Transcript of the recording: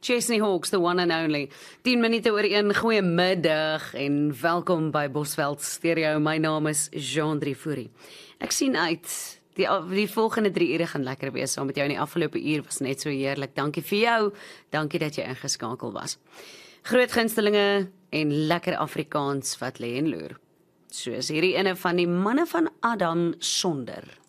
Chesney Hawks, the one and only. 10 minute oor 1, goeiemiddag en welkom by Bosveld Stereo. My naam is Jean-Drie Fourie. Ek sien uit, die volgende 3 ure gaan lekker wees, saam met jou in die afgelope uur was net so heerlik. Dankie vir jou, dankie dat jy ingeskakel was. Groot gunstelinge en lekker Afrikaans wat lê en loer. Soos hierdie ene van die manne van Adam Sonder.